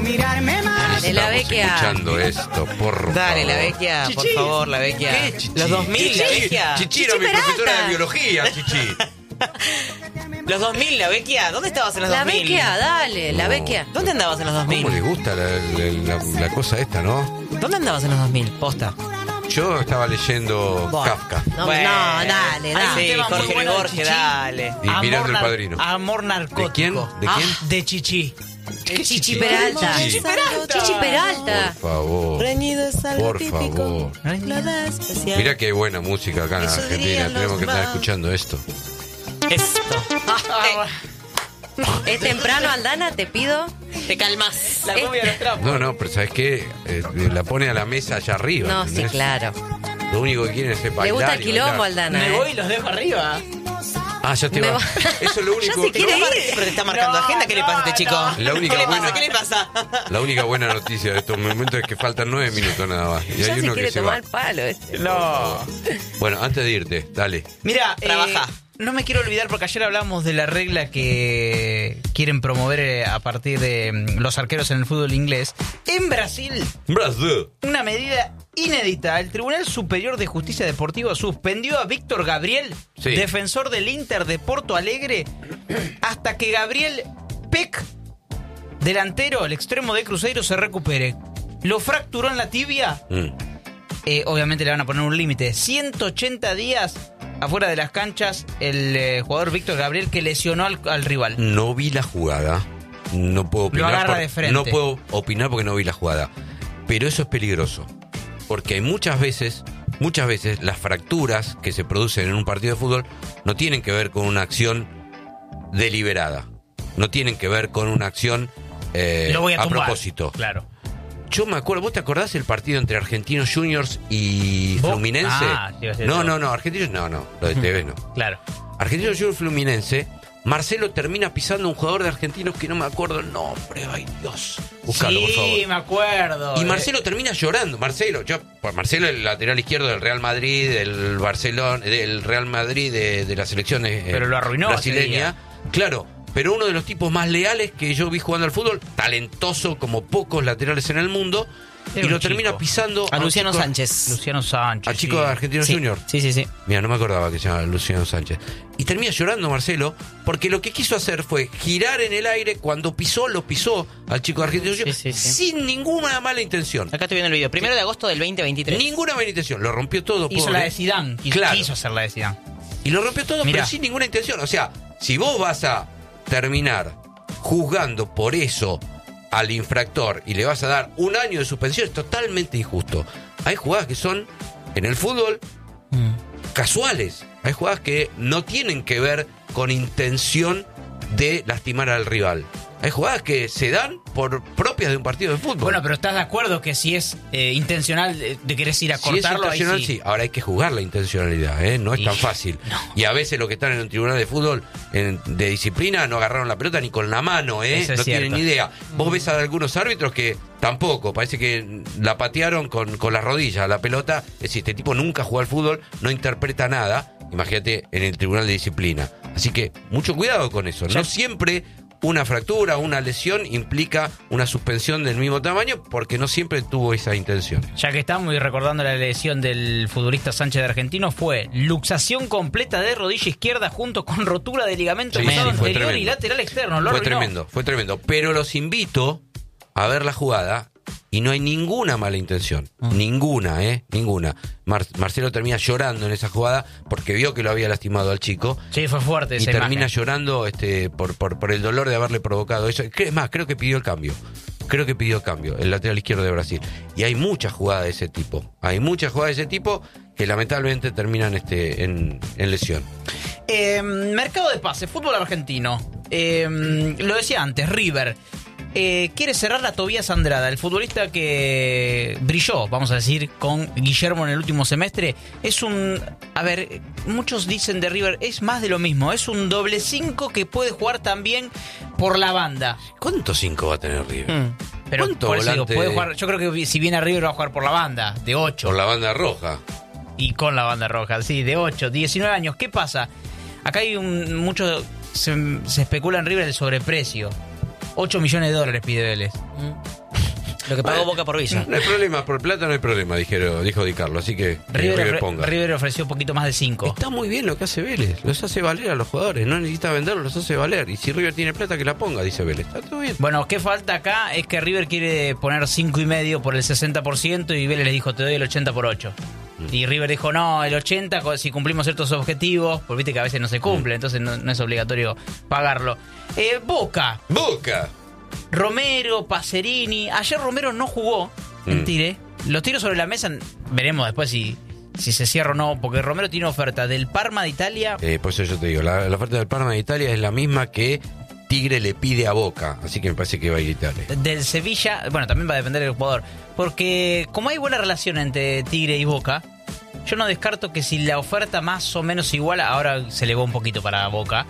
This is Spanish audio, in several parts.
Dale, la Vecchia. Escuchando esto, por favor. Dale, la Vecchia, por Chichi. favor, la Vecchia. ¿Qué, Chichi? Los 2000, la Vecchia. Chichi era mi profesora de biología, Chichi. Los 2000, la Vecchia. ¿Dónde estabas en los La 2000? Vecchia, dale, la No. Vecchia. ¿Dónde andabas en los 2000? ¿Cómo le gusta la cosa esta, no? ¿Dónde andabas en los 2000? Posta. Yo estaba leyendo Bueno. Kafka No, Bueno. no, dale, Ay, dale. sí, tema muy Jorge bueno de Borges, Chichi. dale. y mirando el padrino. Amor narcótico. ¿De quién? ¿De quién? De Chichi. Chichi Peralta. Chichi. Chichi Peralta. Por favor. Por favor. Mira qué buena música acá en Eso Argentina. dirían Tenemos los que estar más. escuchando esto. Esto. Es temprano, Aldana, te pido. Te calmas. La copia de los trapos. No, pero ¿sabes qué? La pone a la mesa allá arriba. No, sí, ¿entendés? claro. Lo único que quieren es bailar. Le gusta el y quilombo, bailar. Aldana. Me voy y los dejo arriba. Ah, ya te Me va. voy. Eso es lo Ya único. se quiere ir. Pero te está marcando No, agenda. ¿Qué le pasa a este chico? no. La única ¿Qué le buena- pasa? ¿Qué le pasa? La única buena noticia de estos momentos es que faltan 9 minutos nada más. Y Ya hay se uno quiere que se tomar va. el palo este. No. Bueno, antes de irte, dale. Mira, Trabaja. No me quiero olvidar porque ayer hablamos de la regla que quieren promover a partir de los arqueros en el fútbol inglés. En Brasil, Brasil. una medida inédita. El Tribunal Superior de Justicia Deportiva suspendió a Víctor Gabriel, Sí. defensor del Inter de Porto Alegre, hasta que Gabriel Peck, delantero, el extremo de Cruzeiro, se recupere. Lo fracturó en la tibia. Obviamente le van a poner un límite. 180 días afuera de las canchas el jugador Víctor Gabriel, que lesionó al rival. No vi la jugada. No puedo opinar. agarra de frente. No puedo opinar porque no vi la jugada. Pero eso es peligroso. Porque hay muchas veces las fracturas que se producen en un partido de fútbol no tienen que ver con una acción deliberada. No tienen que ver con una acción Lo voy a tumbar. propósito. Claro. Yo me acuerdo, ¿vos te acordás el partido entre Argentinos Juniors y ¿Vos? Fluminense? Ah, sí, sí, No, sí. Argentinos no, lo de TV no. Claro. Argentinos Juniors Fluminense, Marcelo termina pisando a un jugador de Argentinos que no me acuerdo el nombre, ay Dios. Búscalo, por favor. Sí, me acuerdo. Y Marcelo termina llorando. Marcelo es el lateral izquierdo del Real Madrid, del Barcelona, del Real Madrid, de la selección Pero lo arruinó ese brasileña. Claro, pero uno de los tipos más leales que yo vi jugando al fútbol, talentoso como pocos laterales en el mundo, Era y un lo termina chico. pisando A un Luciano chico- Sánchez. Luciano Sánchez. Al chico sí. de Argentinos Sí. Juniors. Sí. Mira, no me acordaba que se llama Luciano Sánchez. Y termina llorando Marcelo, porque lo que quiso hacer fue girar en el aire cuando lo pisó al chico de Argentinos Juniors, sí. sin ninguna mala intención. Acá estoy viendo el video. 1 de agosto del 2023. Ninguna mala intención. Lo rompió todo. Hizo pobre. la de Zidane. Claro. Quiso hacer la de Zidane. Y lo rompió todo, Mirá. pero sin ninguna intención. O sea, si vos vas a terminar juzgando por eso al infractor y le vas a dar un año de suspensión, es totalmente injusto. Hay jugadas que son, en el fútbol, casuales. Hay jugadas que no tienen que ver con intención de lastimar al rival. Hay jugadas que se dan por propias de un partido de fútbol. Bueno, pero ¿estás de acuerdo que si es intencional de querés ir a Si es cortarlo, ahí intencional, sí? sí. Ahora hay que juzgar la intencionalidad, ¿eh? No es Y- tan fácil. no. Y a veces los que están en un tribunal de fútbol de disciplina no agarraron la pelota ni con la mano, ¿eh? Eso es No tienen cierto. ni idea. Vos ves a algunos árbitros que tampoco, parece que la patearon con las rodillas la pelota. Es decir, este tipo nunca jugó al fútbol, no interpreta nada. Imagínate en el tribunal de disciplina. Así que mucho cuidado con eso. No siempre una fractura, una lesión implica una suspensión del mismo tamaño, porque no siempre tuvo esa intención. Ya que estamos y recordando la lesión del futbolista Sánchez de Argentino, fue luxación completa de rodilla izquierda junto con rotura de ligamento Sí, cruzado sí, fue anterior y tremendo. lateral externo. Lo Fue arruinó. tremendo. Pero los invito a ver la jugada y no hay ninguna mala intención. Ninguna, ninguna. Marcelo termina llorando en esa jugada porque vio que lo había lastimado al chico. Sí, fue fuerte Y esa termina imagen. llorando por el dolor de haberle provocado eso. Es más, creo que pidió el cambio. El lateral izquierdo de Brasil. Y hay muchas jugadas de ese tipo. Que lamentablemente terminan en lesión. Mercado de pase, fútbol argentino. Lo decía antes, River. Quiere cerrar a Tobías Andrada, el futbolista que brilló, vamos a decir, con Guillermo en el último semestre. Es un... A ver, muchos dicen de River, es más de lo mismo. Es un doble 5 que puede jugar también por la banda. ¿Cuántos 5 va a tener River? Pero ¿Cuánto por eso digo, volante? puede jugar, yo creo que si viene a River va a jugar por la banda, de 8. Por la banda roja. Y con la banda roja, sí, de 8, 19 años. ¿Qué pasa? Acá hay mucho... Se especula en River el sobreprecio. 8 millones de dólares pide Vélez. Lo que pagó Boca por Villa. No hay problema, por plata no hay problema, dijo Di Carlo, así que River ponga. River ofreció un poquito más de 5. Está muy bien lo que hace Vélez, los hace valer a los jugadores, no necesita venderlos, los hace valer. Y si River tiene plata, que la ponga, dice Vélez. Está todo bien. Bueno, ¿qué falta acá? Es que River quiere poner 5,5 por el 60% y Vélez le dijo, te doy el 80 por 8. Y River dijo, no, el 80 si cumplimos ciertos objetivos, porque viste que a veces no se cumple, entonces no es obligatorio pagarlo. Boca. Romero, Pacerini. Ayer Romero no jugó en Tigre. Los tiros sobre la mesa, veremos después si se cierra o no, porque Romero tiene oferta del Parma de Italia. Por eso yo te digo, la oferta del Parma de Italia es la misma que Tigre le pide a Boca, así que me parece que va a ir a Italia. Del Sevilla, bueno, también va a depender del jugador, porque como hay buena relación entre Tigre y Boca, yo no descarto que si la oferta más o menos igual, ahora se elevó un poquito para Boca,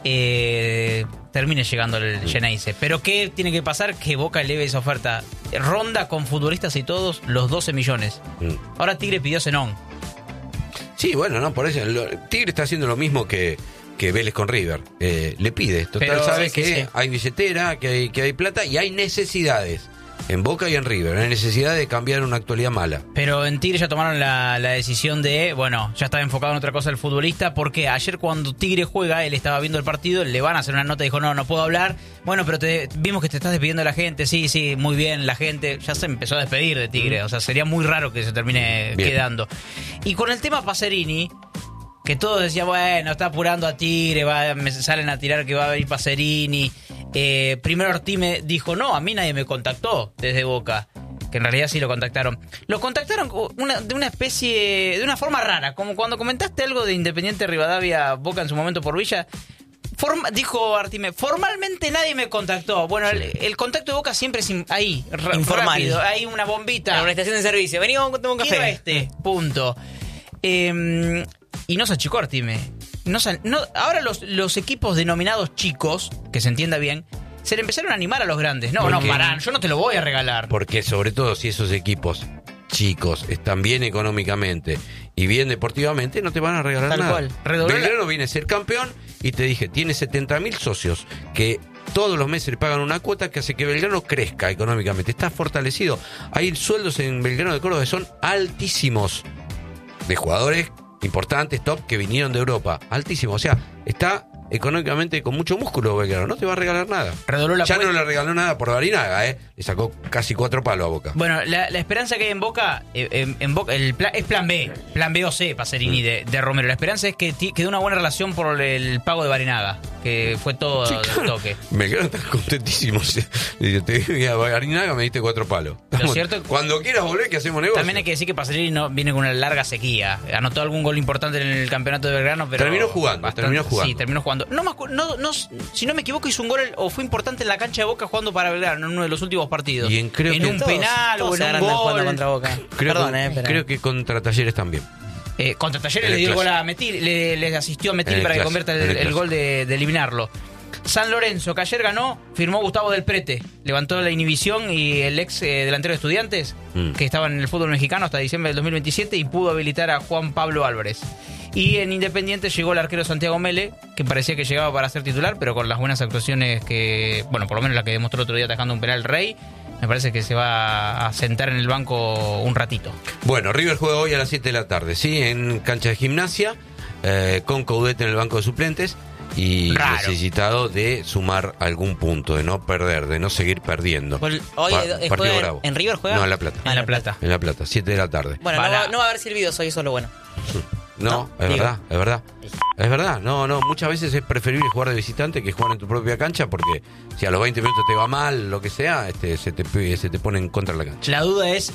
termine llegando el Geneise. Pero ¿qué tiene que pasar? Que Boca eleve esa oferta. Ronda con futbolistas y todos los 12 millones. Ahora Tigre pidió Zenón. Sí, bueno, no, por eso. Tigre está haciendo lo mismo que Vélez con River. Le pide. Total, pero, sabe sí, que hay billetera, que hay plata y hay necesidades. En Boca y en River. Hay necesidad de cambiar una actualidad mala. Pero en Tigre ya tomaron la decisión de, bueno, ya estaba enfocado en otra cosa el futbolista, porque ayer cuando Tigre juega, él estaba viendo el partido, le van a hacer una nota, dijo, no puedo hablar. Bueno, pero vimos que te estás despidiendo de la gente. Sí, muy bien, la gente ya se empezó a despedir de Tigre. O sea, sería muy raro que se termine quedando. Y con el tema Pacerini, que todos decían, bueno, está apurando a Tigre, me salen a tirar que va a venir Pacerini. Primero Ortiz me dijo, no, a mí nadie me contactó desde Boca, que en realidad sí lo contactaron. Lo contactaron de una especie, de una forma rara, como cuando comentaste algo de Independiente Rivadavia Boca en su momento por Villa. Dijo Artime, formalmente nadie me contactó. Bueno, sí. el contacto de Boca siempre es ahí, informal. Rápido, hay una bombita. En una estación de servicio. Vení, vamos a tomar un café. Punto. Y no se achicó Artime. Ahora los equipos denominados chicos, que se entienda bien, se le empezaron a animar a los grandes. No, pará, yo no te lo voy a regalar. Porque sobre todo si esos equipos chicos están bien económicamente y bien deportivamente, no te van a regalar Tal nada. cual. Belgrano viene a ser campeón y te dije, tiene 70.000 socios que todos los meses le pagan una cuota que hace que Belgrano crezca económicamente. Está fortalecido. Hay sueldos en Belgrano de Córdoba que son altísimos de jugadores importantes, top, que vinieron de Europa. Altísimo, o sea, está económicamente con mucho músculo Belgrano, no te va a regalar nada. No le regaló nada por Barinaga, le sacó casi 4 palos a Boca. Bueno, la esperanza que hay en Boca, es plan B o C, Pacerini de Romero. La esperanza es que quede una buena relación por el pago de Barinaga, que fue todo el toque. Belgrano está contentísimo. Te Barinaga me diste 4 palos. Lo cierto, cuando quieras volver, que hacemos negocio. También hay que decir que Pacerini no viene con una larga sequía. Anotó algún gol importante en el campeonato de Belgrano, pero terminó jugando. Sí, terminó jugando. Si no me equivoco, hizo un gol o fue importante en la cancha de Boca jugando para Belgrano en uno de los últimos partidos. Y creo en que un penal o en un gol contra Boca. Creo que contra Talleres también. Contra Talleres le dio el gol a Metil, le asistió a Metil para que convierta el gol de eliminarlo. San Lorenzo, que ayer ganó, firmó Gustavo Del Prete, levantó la inhibición y el ex delantero de Estudiantes, que estaba en el fútbol mexicano hasta diciembre del 2027, y pudo habilitar a Juan Pablo Álvarez. Y en Independiente llegó el arquero Santiago Mele, que parecía que llegaba para ser titular, pero con las buenas actuaciones que, bueno, por lo menos la que demostró el otro día atajando un penal Rey, me parece que se va a sentar en el banco un ratito. Bueno, River juega hoy a las 7 de la tarde, ¿sí? En cancha de Gimnasia, con Coudet en el banco de suplentes. Y necesitado de sumar algún punto, de no perder, de no seguir perdiendo. Partido bravo. ¿En River juega? No, en La Plata. En La Plata. En La Plata, 7 de la tarde. Bueno, no va a haber silbidos hoy, eso es lo bueno. No, es verdad. No, muchas veces es preferible jugar de visitante que jugar en tu propia cancha, porque si a los 20 minutos te va mal, lo que sea, se te pone en contra de la cancha. La duda es,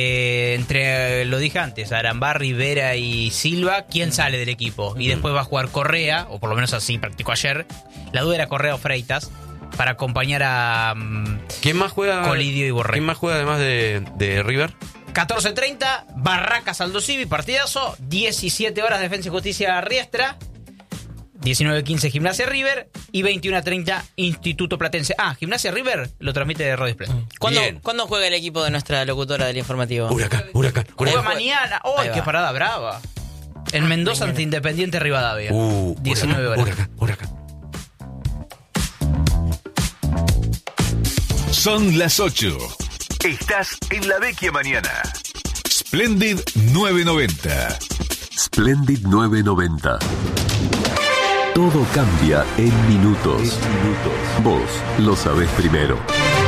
lo dije antes, Arambá, Rivera y Silva, ¿quién sale del equipo? Y después va a jugar Correa, o por lo menos así practicó ayer. La duda era Correa o Freitas, para acompañar a ¿quién más juega? Colidio y Borré. ¿Quién más juega además de River? 14:30, Barracas Aldo Civi, partidazo. 17 horas Defensa y Justicia Riestra. 19:15 Gimnasia River. Y 21:30 Instituto Platense. Gimnasia River lo transmite Radio Sport. ¿Cuándo juega el equipo de nuestra locutora del informativo? Huracán. Juega mañana. ¡Ay, qué parada brava! En Mendoza ante Independiente Rivadavia. 19 horas. Huracán. Son las 8. Estás en la Vecchia Mañana. Splendid 990. Splendid 990. Todo cambia en minutos. Vos lo sabés primero.